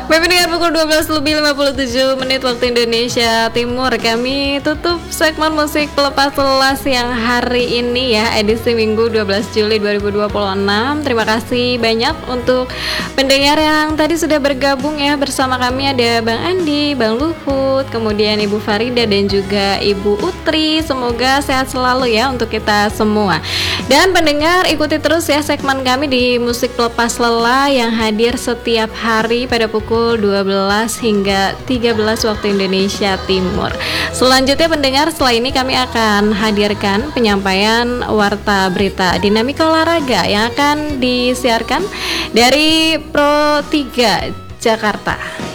Baik pendengar, pukul 12 lebih 57 menit waktu Indonesia Timur, kami tutup segmen musik pelepas lelah siang hari ini ya, edisi Minggu 12 Juli 2026. Terima kasih banyak untuk pendengar yang tadi sudah bergabung ya bersama kami. Ada Bang Andi, Bang Luhut, kemudian Ibu Farida dan juga Ibu Utri. Semoga sehat selalu ya untuk kita semua. Dan pendengar, ikuti terus ya segmen kami di musik pelepas lelah yang hadir setiap hari pada pukul 12 hingga 13 waktu Indonesia Timur. Selanjutnya pendengar, setelah ini kami akan hadirkan penyampaian warta berita dinamika olahraga yang akan disiarkan dari Pro 3 Jakarta.